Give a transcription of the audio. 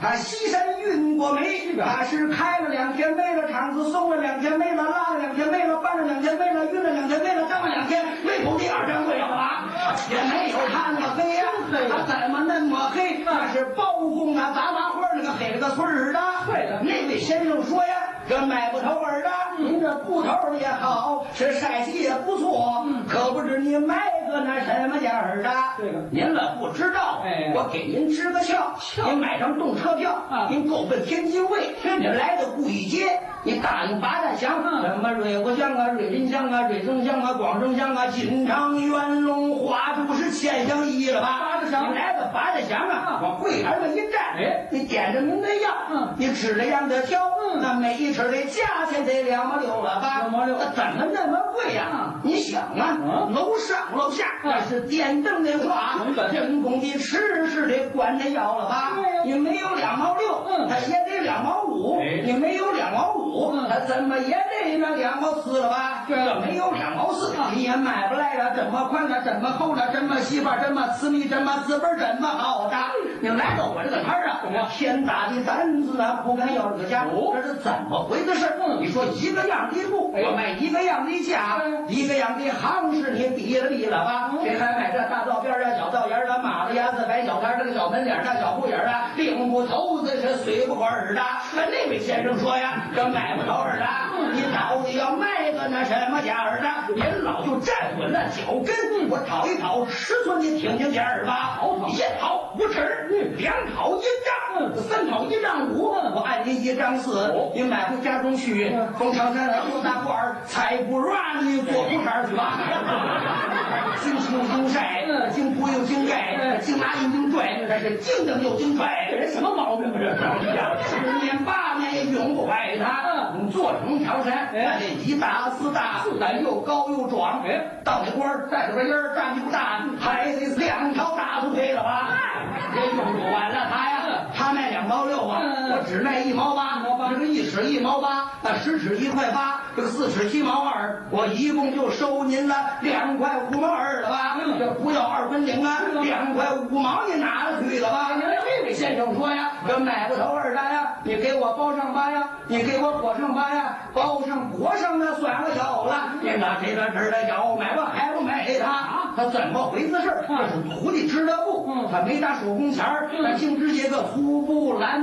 他西山运过煤，他是开了2天煤了，厂子送了2天煤了，拉了2天煤了，搬了2天煤了，运了2天煤了，挣了2天，煤头第2张对了吧？也没有他那么黑呀，他怎么那么黑？那是包公啊，杂花花那个黑了个村儿的。对的，那位先生说呀，这买不头儿的，您这布头也好，是晒洗也不错，可不知你买个那什么价儿的？这个您了不知道，我给您支个窍，您买张动车票，您够奔天津卫，您来到故意街，你答应八大乡，什么瑞国乡啊、瑞林乡啊、瑞增乡啊、广生乡啊、金昌、元龙、花都是千乡一了吧？八大乡，你来到八大乡啊，往柜台上一站，你点着您的药，你吃了样的挑，那每一吃的价钱得2毛6了吧？2毛6，怎么那么贵呀？你想啊，楼上楼下那是电灯的话，人工的吃是得管着要了吧？你没有2毛6，他也得2毛5，你没有2毛5，他怎么也得那2毛4了吧？这没有2毛4，你也买不来了。这么宽的，这么厚的，这么细吧，这么私密，这么资本，这么好的，你来到我这个摊儿啊，天大的胆子啊，不敢要这个价，这是怎么回事？你说一个样的布，我卖一个样的价，一个样的行市，你比了吧？谁还买这大道边啊、小道沿的、马路牙子、白小摊这个小门脸大小铺眼的、领不头子是随不管的。那位先生说呀，这买不头的，你到底要卖个那什么价儿的？您老就站稳了脚跟，我讨一讨尺寸，你听听价儿吧。1讨5尺，2讨1丈，3讨1丈5，我按您1丈4，你买回家中去，封长山做大褂儿，才不让你做裤衩去吧。经出经晒，经铺又经盖，经拿又经拽，这是经蹬又经拽，这人什么毛病啊？这10年8年也永不坏他。做成长山，那得1大4大，4大又高又壮。到那官带着个音儿，站不大，还得2条大腿配了吧？也用不完了他呀。他卖2毛6啊，我只卖1毛8，这个1尺1毛8，那10尺1块8，这个4尺7毛2，我一共就收您了2块5毛2了吧？这不要2分领啊，2块5毛你拿了去了吧？这位先生说呀，这买不头2的呀，你给我包上吧呀，你给我裹上吧呀，包上裹上那算我小了，你拿这个纸的叫买吧还不买他怎么回事？这是徒弟织的布，他没打手工钱儿，他净织些个粗布蓝。